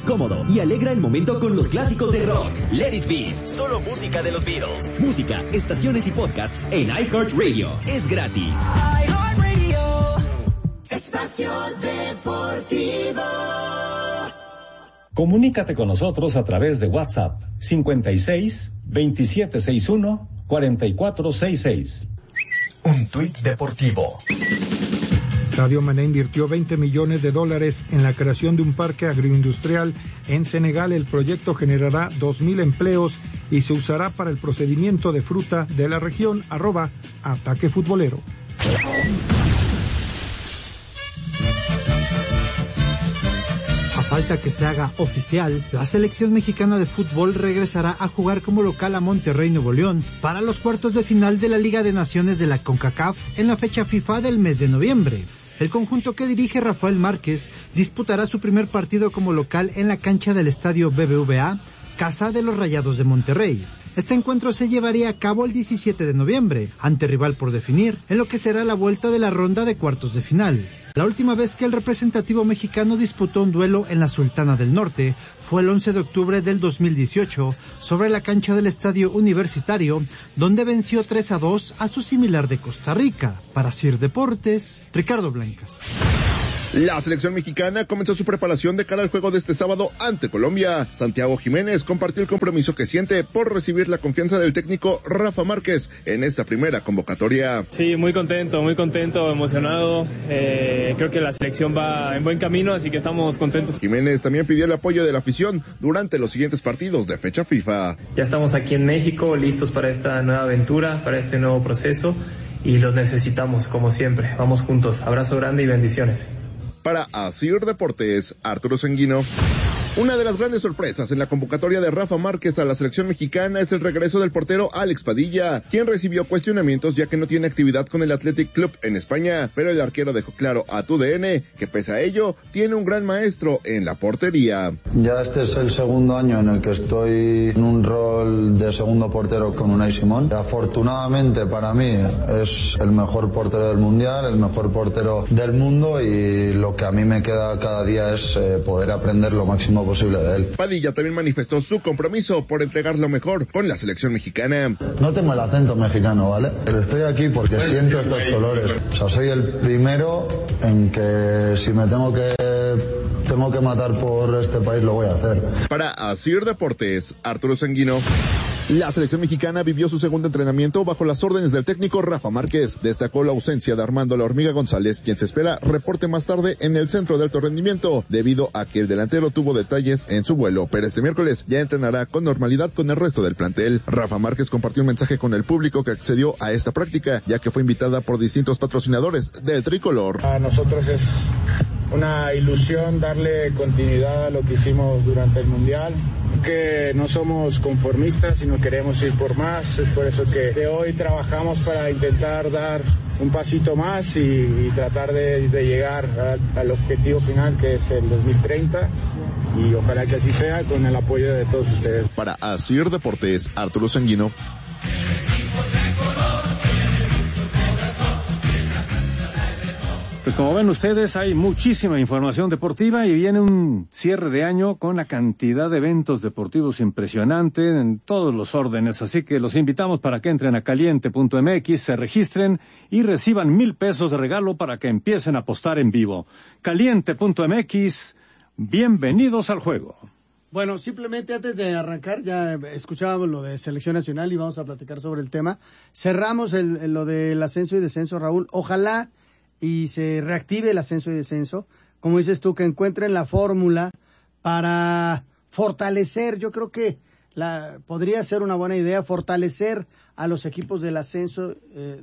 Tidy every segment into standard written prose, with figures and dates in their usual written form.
cómodo y alegra el momento con los clásicos de rock. Let It Be, solo música de los Beatles. Música, estaciones y podcasts en iHeartRadio. Es gratis. iHeartRadio, Espacio Deportivo. Comunícate con nosotros a través de WhatsApp 56 2761 4466. Un tuit deportivo. Sadio Mané invirtió $20 millones en la creación de un parque agroindustrial en Senegal. El proyecto generará 2,000 empleos y se usará para el procedimiento de fruta de la región. @Ataque Futbolero. A falta que se haga oficial, la selección mexicana de fútbol regresará a jugar como local a Monterrey, Nuevo León, para los cuartos de final de la Liga de Naciones de la CONCACAF en la fecha FIFA del mes de noviembre. El conjunto que dirige Rafael Márquez disputará su primer partido como local en la cancha del estadio BBVA, casa de los Rayados de Monterrey. Este encuentro se llevaría a cabo el 17 de noviembre, ante rival por definir, en lo que será la vuelta de la ronda de cuartos de final. La última vez que el representativo mexicano disputó un duelo en la Sultana del Norte fue el 11 de octubre del 2018 sobre la cancha del Estadio Universitario, donde venció 3-2 a su similar de Costa Rica. Para CIR Deportes, Ricardo Blancas. La selección mexicana comenzó su preparación de cara al juego de este sábado ante Colombia. Santiago Jiménez compartió el compromiso que siente por recibir la confianza del técnico Rafa Márquez en esta primera convocatoria. Sí, muy contento, emocionado. Creo que la selección va en buen camino, así que estamos contentos. Jiménez también pidió el apoyo de la afición durante los siguientes partidos de fecha FIFA. Ya estamos aquí en México, listos para esta nueva aventura, para este nuevo proceso, y los necesitamos, como siempre. Vamos juntos. Abrazo grande y bendiciones. Para ASIR Deportes, Arturo Sanguino. Una de las grandes sorpresas en la convocatoria de Rafa Márquez a la selección mexicana es el regreso del portero Alex Padilla, quien recibió cuestionamientos ya que no tiene actividad con el Athletic Club en España, pero el arquero dejó claro a TUDN que pese a ello, tiene un gran maestro en la portería. Ya este es el segundo año en el que estoy en un rol de segundo portero con Unai Simón. Afortunadamente para mí es el mejor portero del mundial, el mejor portero del mundo, y lo que a mí me queda cada día es poder aprender lo máximo posible de él. Padilla también manifestó su compromiso por entregar lo mejor con la selección mexicana. No tengo el acento mexicano, ¿vale? Pero estoy aquí porque siento estos colores. O sea, soy el primero en que si me tengo que matar por este país, lo voy a hacer. Para ASIR Deportes, Arturo Sanguino. La selección mexicana vivió su segundo entrenamiento bajo las órdenes del técnico Rafa Márquez. Destacó la ausencia de Armando La Hormiga González, quien se espera reporte más tarde en el centro de alto rendimiento, debido a que el delantero tuvo detalles en su vuelo, pero este miércoles ya entrenará con normalidad con el resto del plantel. Rafa Márquez compartió un mensaje con el público que accedió a esta práctica, ya que fue invitada por distintos patrocinadores del tricolor. A nosotros es una ilusión darle continuidad a lo que hicimos durante el Mundial, que no somos conformistas, sino queremos ir por más. Es por eso que de hoy trabajamos para intentar dar un pasito más y tratar de llegar al objetivo final, que es el 2030, y ojalá que así sea con el apoyo de todos ustedes. Para ASIR Deportes, Arturo Sanguino. Pues como ven ustedes, hay muchísima información deportiva y viene un cierre de año con una cantidad de eventos deportivos impresionante en todos los órdenes. Así que los invitamos para que entren a caliente.mx, se registren y reciban $1,000 de regalo para que empiecen a apostar en vivo. Caliente.mx, bienvenidos al juego. Bueno, simplemente antes de arrancar, ya escuchábamos lo de Selección Nacional y vamos a platicar sobre el tema. Cerramos lo del ascenso y descenso, Raúl. Ojalá y se reactive el ascenso y descenso, como dices tú, que encuentren la fórmula para fortalecer. Yo creo que podría ser una buena idea fortalecer a los equipos del ascenso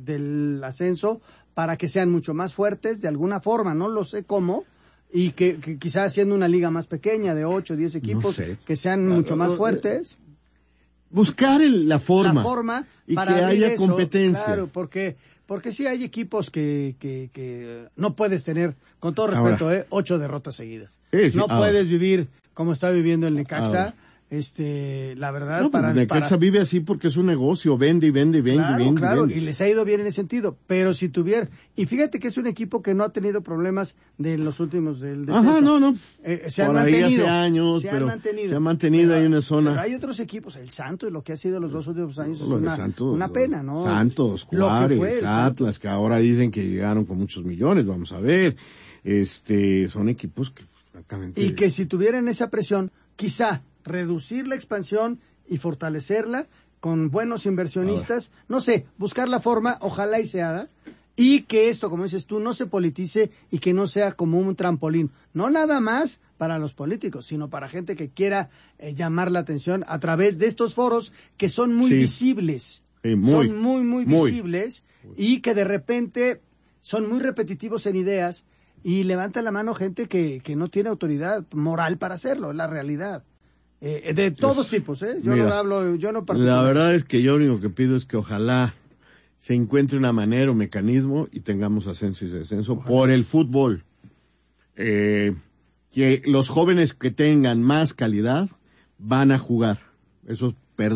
para que sean mucho más fuertes de alguna forma, no lo sé cómo, y que quizás haciendo una liga más pequeña de 8 o 10 equipos, no sé, que sean mucho más fuertes. Buscar la forma y para que haya eso, competencia. Claro, porque sí hay equipos que no puedes tener, con todo respeto, 8 derrotas seguidas. Sí, no puedes vivir como está viviendo el Necaxa, la verdad, no, Necaxa vive así porque es un negocio, vende y vende y vende. Claro, y vende, claro, vende. y les ha ido bien en ese sentido, pero si tuviera, y fíjate que es un equipo que no ha tenido problemas de los últimos del descenso. Ajá, no. Se han por ahí mantenido, hace años, se pero han mantenido. se ha mantenido ahí en una zona. Pero hay otros equipos, el Santos, lo que ha sido los 2 últimos años es Lo de Santos, una pena, ¿no? Santos, Juárez, Atlas, que ahora dicen que llegaron con muchos millones, vamos a ver. Son equipos que francamente... Y que si tuvieran esa presión, quizá reducir la expansión y fortalecerla con buenos inversionistas, no sé, buscar la forma, ojalá y se haga, y que esto, como dices tú, no se politice y que no sea como un trampolín, no nada más para los políticos, sino para gente que quiera llamar la atención a través de estos foros que son muy visibles, son muy visibles, y que de repente son muy repetitivos en ideas y levanta la mano gente que no tiene autoridad moral para hacerlo, es la realidad. De todos tipos, yo no particular. La verdad es que yo lo único que pido es que ojalá se encuentre una manera o mecanismo y tengamos ascenso y descenso por el fútbol. Que los jóvenes que tengan más calidad van a jugar. Eso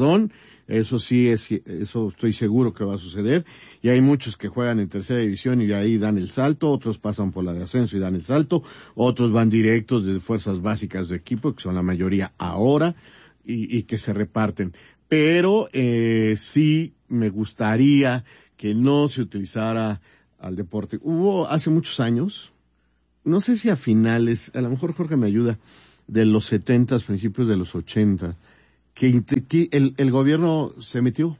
sí eso estoy seguro que va a suceder. Y hay muchos que juegan en tercera división y de ahí dan el salto, otros pasan por la de ascenso y dan el salto, otros van directos de fuerzas básicas de equipo, que son la mayoría ahora, y que se reparten. Pero sí me gustaría que no se utilizara al deporte. Hubo hace muchos años, no sé si a finales, a lo mejor Jorge me ayuda, de los 70, principios de los 80, que el gobierno se metió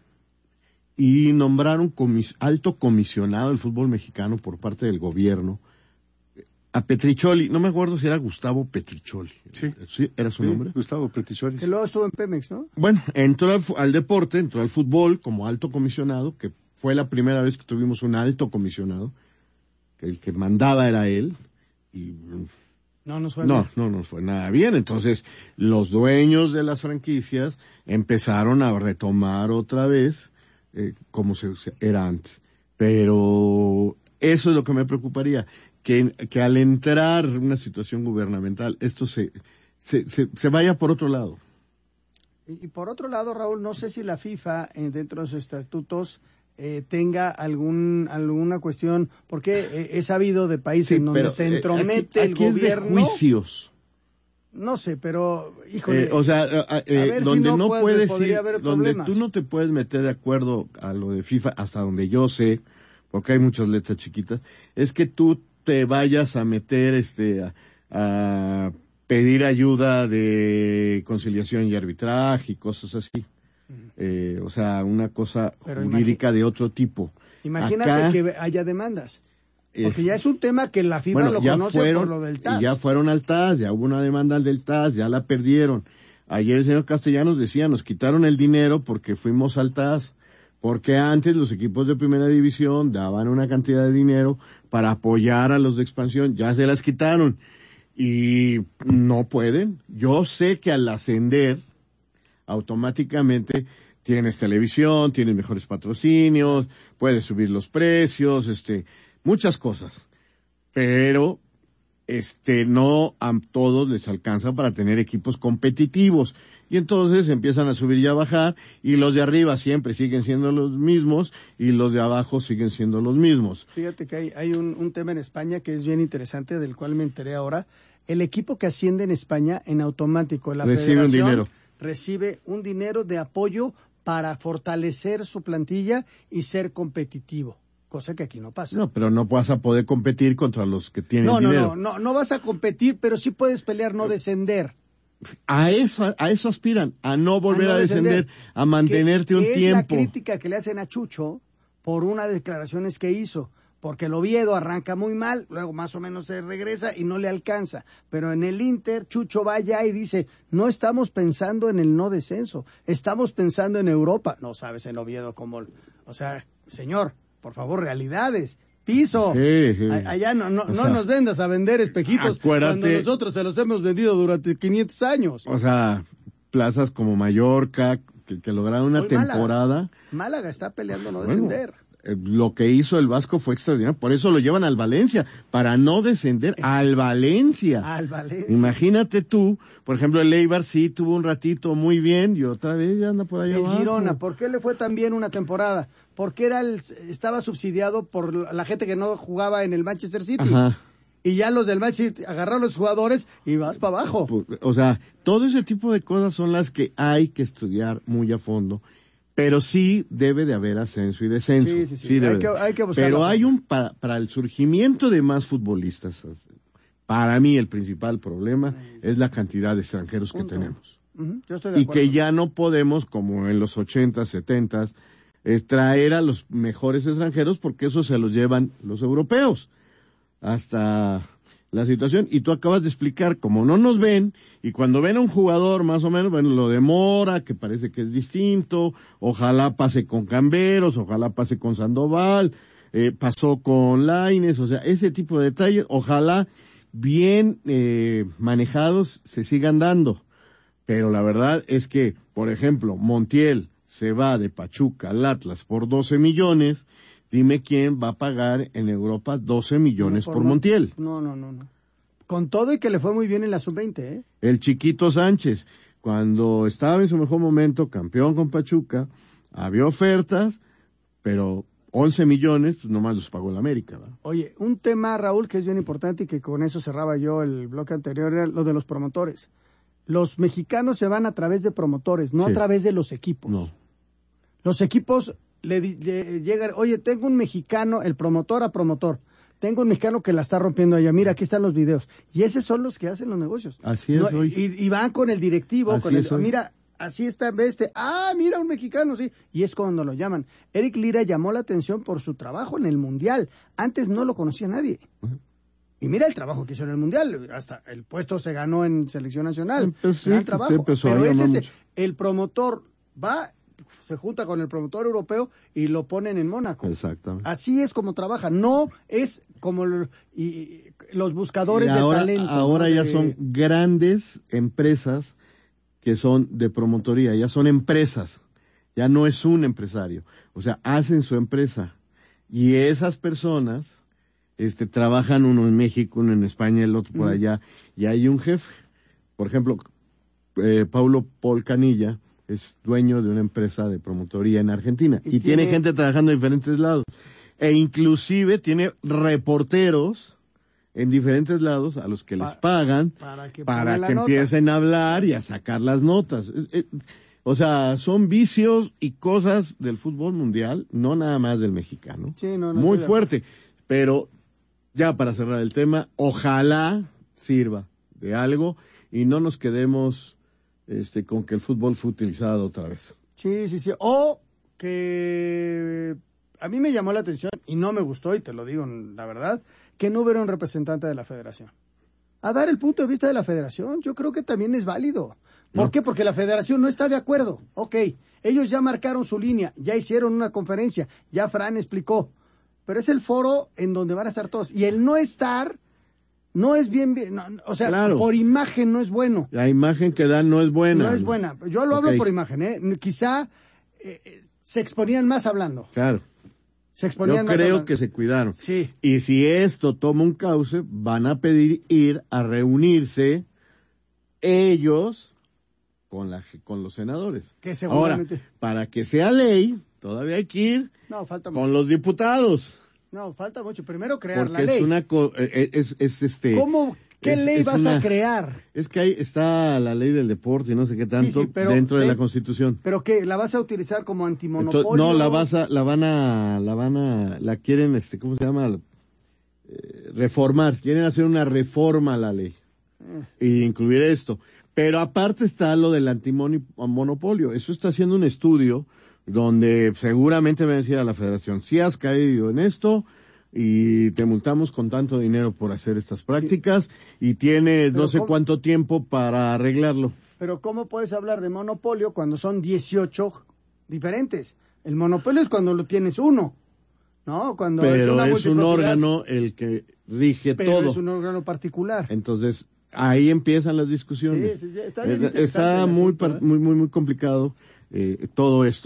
y nombraron alto comisionado del fútbol mexicano por parte del gobierno a Petricholi, no me acuerdo si era Gustavo Petricholi. ¿Sí? ¿Era su nombre? Gustavo Petricholi. Que luego estuvo en Pemex, ¿no? Bueno, entró al deporte, entró al fútbol como alto comisionado, que fue la primera vez que tuvimos un alto comisionado, que el que mandaba era él, y no nos fue bien. No nos fue nada bien. Entonces, los dueños de las franquicias empezaron a retomar otra vez como era antes. Pero eso es lo que me preocuparía, que al entrar una situación gubernamental, esto se vaya por otro lado. Y por otro lado, Raúl, no sé si la FIFA, dentro de sus estatutos, tenga alguna cuestión, porque he sabido de países en donde se entromete aquí el gobierno. Es de juicios. No sé, pero, híjole. Donde si no puedes podría ir, haber donde problemas. tú no te puedes meter de acuerdo a lo de FIFA, hasta donde yo sé, porque hay muchas letras chiquitas, es que tú te vayas a meter a pedir ayuda de conciliación y arbitraje y cosas así. Una cosa jurídica de otro tipo. Imagínate que haya demandas. Porque ya es un tema que la FIFA lo conoce por lo del TAS. Y ya fueron al TAS, ya hubo una demanda del TAS, ya la perdieron. Ayer el señor Castellanos decía, nos quitaron el dinero porque fuimos al TAS, porque antes los equipos de primera división daban una cantidad de dinero para apoyar a los de expansión, ya se las quitaron. Y no pueden. Yo sé que al ascender, automáticamente tienes televisión, tienes mejores patrocinios, puedes subir los precios, muchas cosas. Pero, no a todos les alcanza para tener equipos competitivos. Y entonces empiezan a subir y a bajar, y los de arriba siempre siguen siendo los mismos, y los de abajo siguen siendo los mismos. Fíjate que hay un tema en España que es bien interesante, del cual me enteré ahora. El equipo que asciende en España, en automático, la recibe un dinero. Recibe un dinero de apoyo para fortalecer su plantilla y ser competitivo, cosa que aquí no pasa. No, pero no vas a poder competir contra los que tienen dinero. No vas a competir, pero sí puedes pelear, no descender. A eso aspiran, a no volver a descender, a mantenerte un tiempo. Es la crítica que le hacen a Chucho por unas declaraciones que hizo. Porque el Oviedo arranca muy mal, luego más o menos se regresa y no le alcanza. Pero en el Inter, Chucho va allá y dice, no estamos pensando en el no descenso, estamos pensando en Europa. No sabes en Oviedo cómo... O sea, señor, por favor, realidades, piso. Sí. Allá no nos vendas a vender espejitos cuando nosotros se los hemos vendido durante 500 años. O sea, plazas como Mallorca, que lograron una temporada... Málaga está peleando no descender. lo que hizo el Vasco fue extraordinario. Por eso lo llevan al Valencia, para no descender al Valencia. Al Valencia. Imagínate tú, por ejemplo, el Eibar sí tuvo un ratito muy bien y otra vez ya anda por allá El abajo. Girona, ¿por qué le fue tan bien una temporada? Porque estaba subsidiado por la gente que no jugaba en el Manchester City. Ajá. Y ya los del Manchester City agarraron a los jugadores y vas para abajo. O sea, todo ese tipo de cosas son las que hay que estudiar muy a fondo. Pero sí debe de haber ascenso y descenso. Sí. Hay que buscarlo. Pero hay para el surgimiento de más futbolistas. Para mí el principal problema es la cantidad de extranjeros que tenemos. Yo estoy de y acuerdo. que ya no podemos, como en los 80s, 70s, traer a los mejores extranjeros porque eso se los llevan los europeos. Hasta la situación, y tú acabas de explicar, como no nos ven, y cuando ven a un jugador más o menos, bueno, lo demora, que parece que es distinto, ojalá pase con Camberos, ojalá pase con Sandoval, pasó con Lainez, o sea, ese tipo de detalles, ojalá bien manejados se sigan dando, pero la verdad es que, por ejemplo, Montiel se va de Pachuca al Atlas por 12 millones, dime quién va a pagar en Europa 12 millones por Montiel. No. Con todo y que le fue muy bien en la sub-20, ¿eh? El Chiquito Sánchez, cuando estaba en su mejor momento, campeón con Pachuca, había ofertas, pero 11 millones, pues nomás los pagó el América, ¿verdad? Oye, un tema, Raúl, que es bien importante y que con eso cerraba yo el bloque anterior, era lo de los promotores. Los mexicanos se van a través de promotores, no a través de los equipos. No. Los equipos le llegan, oye, tengo un mexicano, el promotor a promotor, tengo un mexicano que la está rompiendo allá, mira, aquí están los videos. Y esos son los que hacen los negocios. Así es, hoy. Y van con el directivo, Así con el, es hoy. mira, así está, mira, un mexicano, sí. Y es cuando lo llaman. Eric Lira llamó la atención por su trabajo en el Mundial. Antes no lo conocía nadie. Y mira el trabajo que hizo en el Mundial, hasta el puesto se ganó en Selección Nacional. Gran trabajo. Pero es ese, el promotor va, se junta con el promotor europeo y lo ponen en Mónaco. Exactamente. Así es como trabaja, no es como los buscadores de talento. Ahora ¿no? ya son grandes empresas que son de promotoría, ya son empresas, ya no es un empresario. O sea, hacen su empresa y esas personas trabajan, uno en México, uno en España, el otro por allá, y hay un jefe. Por ejemplo, Paulo Polcanilla es dueño de una empresa de promotoría en Argentina y tiene gente trabajando en diferentes lados. E inclusive tiene reporteros en diferentes lados a los que les pagan para que empiecen a hablar y a sacar las notas. O sea, son vicios y cosas del fútbol mundial, no nada más del mexicano. Sí, no, muy fuerte. Pero ya para cerrar el tema, ojalá sirva de algo y no nos quedemos con que el fútbol fue utilizado otra vez. Sí. O que a mí me llamó la atención y no me gustó, y te lo digo la verdad, que no hubiera un representante de la federación. A dar el punto de vista de la federación, yo creo que también es válido. ¿Por qué? Porque la federación no está de acuerdo. Ok, ellos ya marcaron su línea, ya hicieron una conferencia, ya Fran explicó, pero es el foro en donde van a estar todos. Y el no estar no es bien, no, o sea, claro, por imagen no es bueno. La imagen que dan no es buena. No es buena. Yo lo hablo por imagen, Quizá se exponían más hablando. Claro. Se exponían Yo más creo hablando. que se cuidaron. Sí. Y si esto toma un cauce, van a pedir ir a reunirse ellos con los senadores. Que seguramente... Ahora, para que sea ley, todavía hay que ir con los diputados. No, falta mucho. Primero crear porque la ley. ¿Cómo? ¿Qué ley vas a crear? Es que ahí está la ley del deporte y no sé qué tanto dentro de la Constitución. ¿Pero qué? ¿La vas a utilizar como antimonopolio? No, la quieren, ¿cómo se llama? Reformar. Quieren hacer una reforma a la ley. Y incluir esto. Pero aparte está lo del antimonopolio. Eso está haciendo un estudio donde seguramente va a decir a la federación, si has caído en esto y te multamos con tanto dinero por hacer estas prácticas y tienes no sé cuánto tiempo para arreglarlo. Pero ¿cómo puedes hablar de monopolio cuando son 18 diferentes? El monopolio es cuando lo tienes uno, ¿no? Cuando pero es un órgano el que rige todo. Pero es un órgano particular. Entonces, ahí empiezan las discusiones. Sí, está bien está muy complicado todo esto.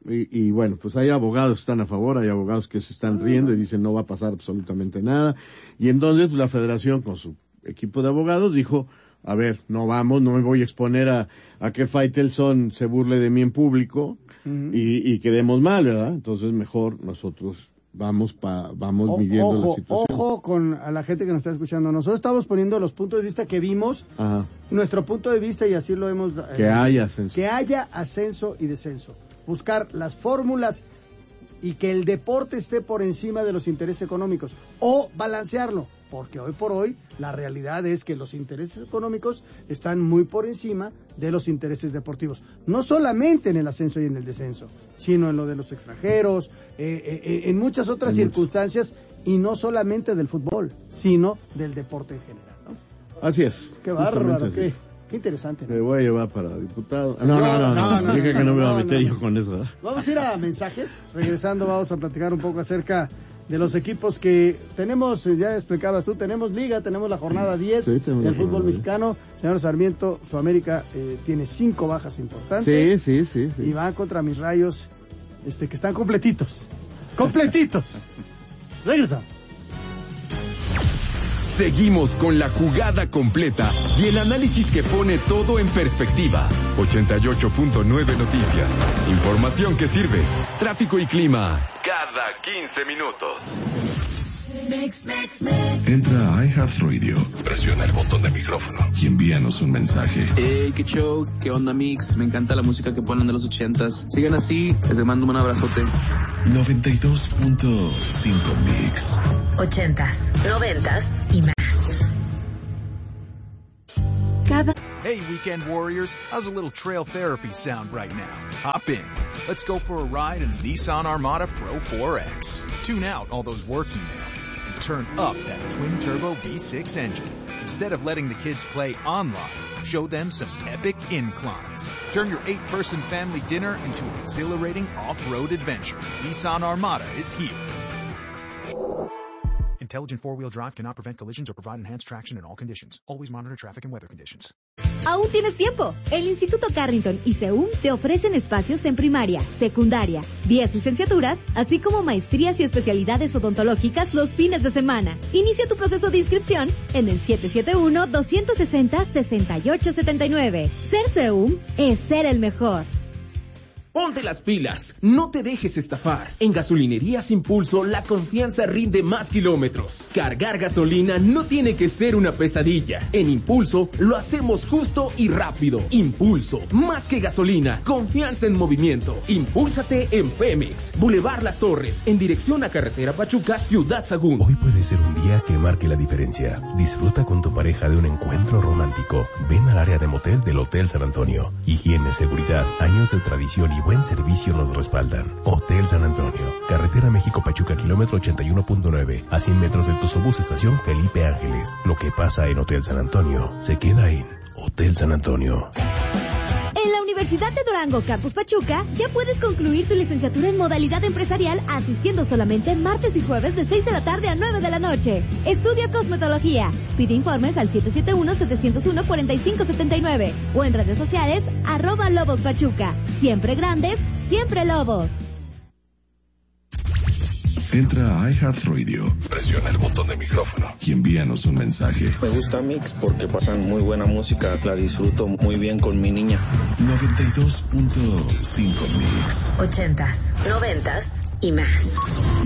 Y bueno, pues hay abogados que están a favor, hay abogados que se están riendo y dicen no va a pasar absolutamente nada. Y entonces pues, la federación con su equipo de abogados dijo, a ver, no me voy a exponer a que Faitelson se burle de mí en público y quedemos mal, ¿verdad? Entonces mejor nosotros vamos midiendo la situación. Ojo con a la gente que nos está escuchando. Nosotros estamos poniendo los puntos de vista que vimos, nuestro punto de vista, y así lo hemos... que haya ascenso. Que haya ascenso y descenso. Buscar las fórmulas y que el deporte esté por encima de los intereses económicos. O balancearlo. Porque hoy por hoy la realidad es que los intereses económicos están muy por encima de los intereses deportivos. No solamente en el ascenso y en el descenso, sino en lo de los extranjeros, en muchas otras circunstancias, y no solamente del fútbol, sino del deporte en general, ¿no? Así es. Qué bárbaro, qué interesante, ¿no? Me voy a llevar para diputado. No, dije que no me iba a meter yo con eso, ¿verdad? Vamos a ir a mensajes. Regresando vamos a platicar un poco acerca de los equipos que tenemos, ya explicabas tú, tenemos liga, tenemos la jornada 10 del fútbol mexicano. Señor Sarmiento, su América tiene 5 bajas importantes. Sí. Y van contra mis Rayos, que están completitos. Regresa. Seguimos con la jugada completa y el análisis que pone todo en perspectiva. 88.9 Noticias. Información que sirve. Tráfico y clima. Cada 15 minutos. Entra a iHeartRadio, presiona el botón de micrófono y envíanos un mensaje. Hey, qué show, qué onda Mix, me encanta la música que ponen de los 80s. Sigan así, les mando un abrazote. 92.5 Mix. 80s, 90s y más. Hey, Weekend Warriors, how's a little trail therapy sound right now? Hop in. Let's go for a ride in the Nissan Armada Pro 4X. Tune out all those work emails and turn up that twin-turbo V6 engine. Instead of letting the kids play online, show them some epic inclines. Turn your 8-person family dinner into an exhilarating off-road adventure. Nissan Armada is here. Intelligent four-wheel drive cannot prevent collisions or provide enhanced traction in all conditions. Always monitor traffic and weather conditions. Aún tienes tiempo. El Instituto Carrington y CEUM te ofrecen espacios en primaria, secundaria, 10 licenciaturas, así como maestrías y especialidades odontológicas los fines de semana. Inicia tu proceso de inscripción en el 771-260-6879. Ser CEUM es ser el mejor. Ponte las pilas, no te dejes estafar. En Gasolinerías Impulso, la confianza rinde más kilómetros. Cargar gasolina no tiene que ser una pesadilla. En Impulso, lo hacemos justo y rápido. Impulso, más que gasolina, confianza en movimiento. Impúlsate en Pemex, Boulevard Las Torres, en dirección a Carretera Pachuca, Ciudad Sagún. Hoy puede ser un día que marque la diferencia. Disfruta con tu pareja de un encuentro romántico. Ven al área de motel del Hotel San Antonio. Higiene, seguridad, años de tradición y buen servicio nos respaldan. Hotel San Antonio, Carretera México-Pachuca, kilómetro 81.9, a 100 metros del Tuzobús, estación Felipe Ángeles. Lo que pasa en Hotel San Antonio, se queda en Hotel San Antonio. En la Universidad de Durango, Campus Pachuca, ya puedes concluir tu licenciatura en modalidad empresarial asistiendo solamente martes y jueves de 6 de la tarde a 9 de la noche. Estudia cosmetología. Pide informes al 771-701-4579 o en redes sociales @Lobos Pachuca. Siempre grandes, siempre Lobos. Entra a iHeartRadio, presiona el botón de micrófono y envíanos un mensaje. Me gusta Mix porque pasan muy buena música, la disfruto muy bien con mi niña. 92.5 Mix. 80s, 90s y más.